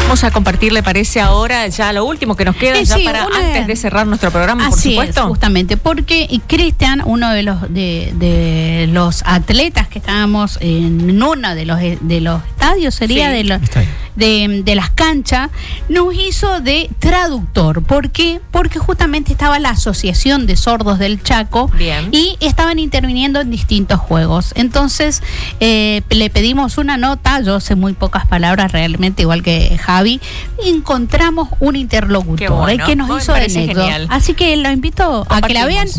Vamos a compartir, ¿le parece ahora ya lo último que nos queda ya para antes de cerrar nuestro programa, por supuesto? Así es, justamente, porque Cristian, uno de los atletas que estábamos en uno de los estadios, sería de las canchas, nos hizo de traductor. ¿Por qué? Porque justamente estaba la Asociación de Sordos del Chaco. Bien. Y estaban interviniendo en distintos juegos. Entonces le pedimos una nota, yo sé muy pocas palabras realmente, igual que Javi, encontramos un interlocutor que nos hizo de nexo. Así que lo invito a que la vean.